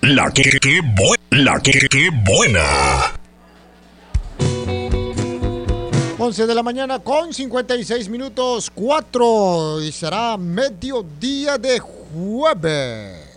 que buena. 11 de la mañana con 56 minutos, 4, y será mediodía de jueves.